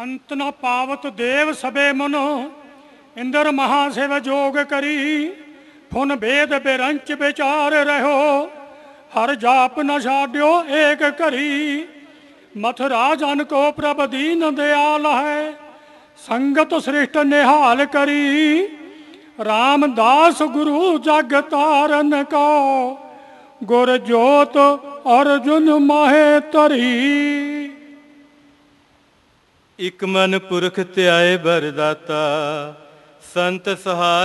अंत न पावत देव सबे मनो, इंद्र महाशिव जोग करी। फुन भेद बिरंच विचार रहो, हर जाप न छाड्यो एक करी। मथुरा जन को प्रभ दीन दयाल है, संगत सृष्ट निहाल करी। रामदास गुरु जग तारन को, गुर जोत अर्जुन माहे तरी। इक मन पुरख त्याए बरदाता, संत सहाय